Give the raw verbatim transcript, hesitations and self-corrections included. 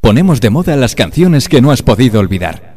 Ponemos de moda las canciones que no has podido olvidar.